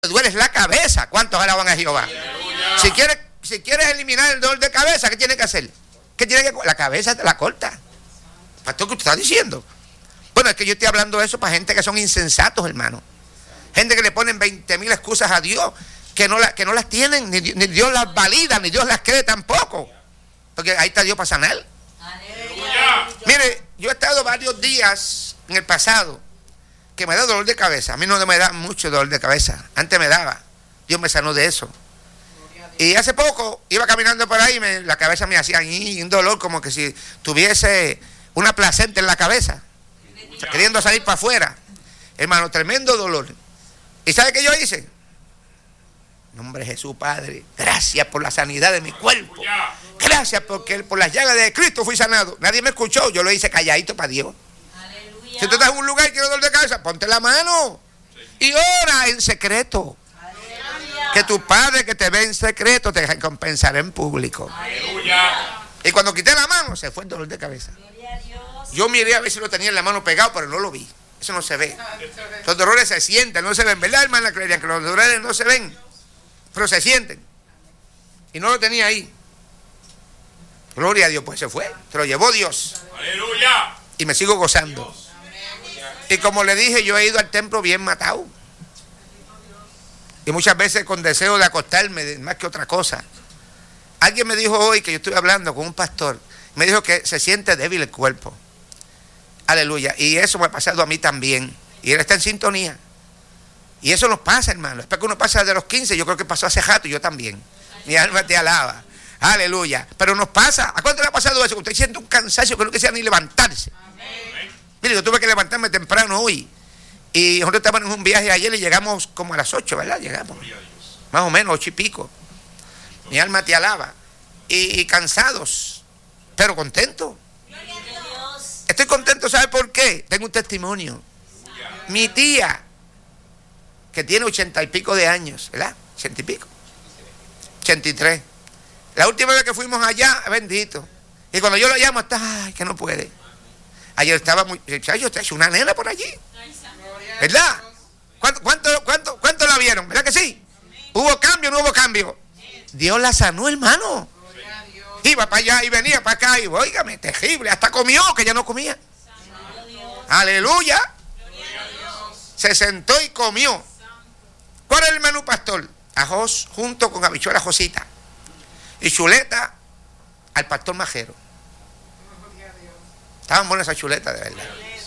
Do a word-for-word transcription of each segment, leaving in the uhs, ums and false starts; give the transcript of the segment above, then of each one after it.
te duele es la cabeza. ¿Cuántos alaban a Jehová? Si quieres, si quieres eliminar el dolor de cabeza, ¿qué tienes que hacer? ¿Qué tiene que La cabeza te la corta. Pastor, ¿qué usted está diciendo? Bueno, es que yo estoy hablando de eso para gente que son insensatos, hermano. Gente que le ponen veinte mil excusas a Dios, que no, la, que no las tienen, ni, ni Dios las valida, ni Dios las cree tampoco. Porque ahí está Dios para sanar. Aleluya. Mire, yo he estado varios días en el pasado que me da dolor de cabeza. A mí no me da mucho dolor de cabeza. Antes me daba. Dios me sanó de eso. Y hace poco iba caminando por ahí y me, la cabeza me hacía un dolor como que si tuviese una placenta en la cabeza. O sea, queriendo salir para afuera. Hermano, tremendo dolor. ¿Y sabe qué yo hice? Nombre de Jesús, Padre, gracias por la sanidad de mi cuerpo. Gracias porque por las llagas de Cristo fui sanado. Nadie me escuchó, yo lo hice calladito para Dios. Aleluya. Si tú estás en un lugar y tienes dolor de cabeza, ponte la mano y ora en secreto. Aleluya. Que tu Padre que te ve en secreto te recompensará en público. Aleluya. Y cuando quité la mano, se fue el dolor de cabeza. Yo miré a ver si lo tenía en la mano pegado, pero no lo vi. Eso no se ve. Los dolores se sienten, no se ven. ¿Verdad, hermana Clelia? Que los dolores no se ven, pero se sienten. Y no lo tenía ahí. Gloria a Dios, pues se fue. Se lo llevó Dios. Aleluya. Y me sigo gozando. Y como le dije, yo he ido al templo bien matado. Y muchas veces con deseo de acostarme, más que otra cosa. Alguien me dijo hoy que yo estuve hablando con un pastor. Me dijo que se siente débil el cuerpo. Aleluya. Y eso me ha pasado a mí también. Y él está en sintonía. Y eso nos pasa, hermano. Después que uno pasa de los quince, yo creo que pasó hace rato, yo también. Mi alma te alaba. Aleluya. Pero nos pasa. ¿A cuánto le ha pasado eso? Usted siente un cansancio que no quisiera ni levantarse. Amén. Mire, yo tuve que levantarme temprano hoy. Y nosotros estábamos en un viaje ayer y llegamos como a las ocho, ¿verdad? Llegamos. Más o menos, ocho y pico. Mi alma te alaba. Y, y cansados, pero contentos. Estoy contento, ¿sabe por qué? Tengo un testimonio. Mi tía, que tiene ochenta y pico de años, ¿verdad? Ochenta y pico. Ochenta y tres. La última vez que fuimos allá, bendito. Y cuando yo lo llamo, está, ay, que no puede. Ayer estaba muy, chayo, está hecho una nena por allí. ¿Verdad? ¿Cuánto, cuánto, cuánto, cuánto la vieron? ¿Verdad que sí? ¿Hubo cambio o no hubo cambio? Dios la sanó, hermano. Iba para allá y venía para acá y, óigame, terrible, hasta comió, que ya no comía. Aleluya. Se sentó y comió. ¿Cuál es el menú, pastor? Arroz junto con habichuela josita y chuleta al pastor Majero. Estaban buenas esas chuletas, de verdad.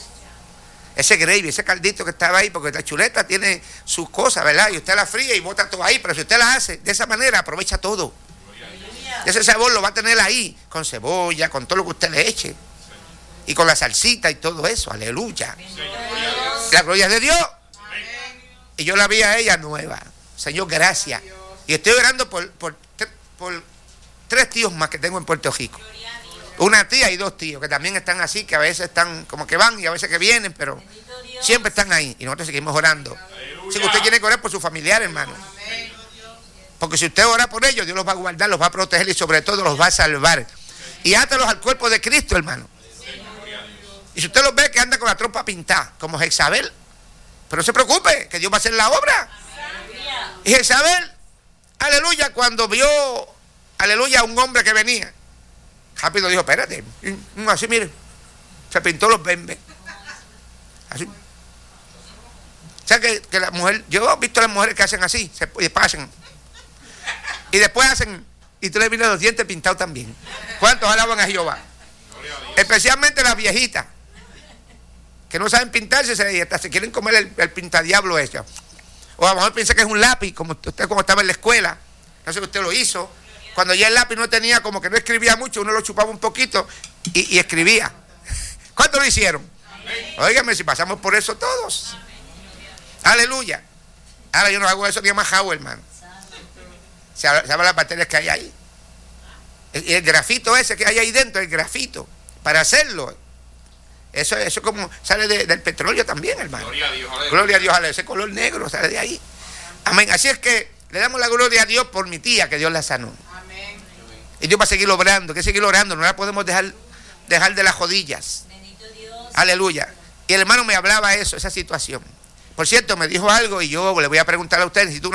Ese gravy, ese caldito que estaba ahí, porque la chuleta tiene sus cosas, ¿verdad? Y usted la fría y bota todo ahí, pero si usted la hace de esa manera, aprovecha todo. Ese sabor lo va a tener ahí, con cebolla, con todo lo que usted le eche. Y con la salsita y todo eso, aleluya. La gloria es de Dios. Y yo la vi a ella nueva. Señor, gracias. Y estoy orando por, por, por tres tíos más que tengo en Puerto Rico. Una tía y dos tíos que también están así, que a veces están como que van y a veces que vienen, pero siempre están ahí. Y nosotros seguimos orando. Así que usted tiene que orar por su familiar, hermano. Porque si usted ora por ellos, Dios los va a guardar, los va a proteger y sobre todo los va a salvar. Y átalos al cuerpo de Cristo, hermano. Y si usted los ve que anda con la trompa pintada, como Jezabel, pero no se preocupe, que Dios va a hacer la obra. Y Jezabel, aleluya, cuando vio, aleluya, a un hombre que venía, rápido dijo, espérate, así mire, se pintó los bembes. Así. O sea que, que la mujer, yo he visto a las mujeres que hacen así, se pasan. Y después hacen, y tú le miras los dientes pintados también. ¿Cuántos alaban a Jehová? Especialmente las viejitas, que no saben pintarse y hasta se quieren comer el, el pintadiablo ese. O a lo mejor piensa que es un lápiz, como usted cuando estaba en la escuela. No sé si usted lo hizo. Cuando ya el lápiz no tenía, como que no escribía mucho, uno lo chupaba un poquito y, y escribía. ¿Cuántos lo hicieron? Óigame, si pasamos por eso todos. Aleluya. Ahora yo no hago eso ni a majao, hermano. ¿Sabe las bacterias que hay ahí? El, el grafito ese que hay ahí dentro, el grafito, para hacerlo. Eso, eso como sale de, del petróleo también, hermano. Gloria a Dios, aleluya. Gloria a Dios, aleluya. Ese color negro sale de ahí. Amén. Así es que le damos la gloria a Dios por mi tía, que Dios la sanó. Amén. Y Dios va a seguir obrando, hay que seguir orando, no la podemos dejar, dejar de las rodillas. Bendito Dios. Aleluya. Y el hermano me hablaba eso, esa situación. Por cierto, me dijo algo y yo le voy a preguntar a usted, necesito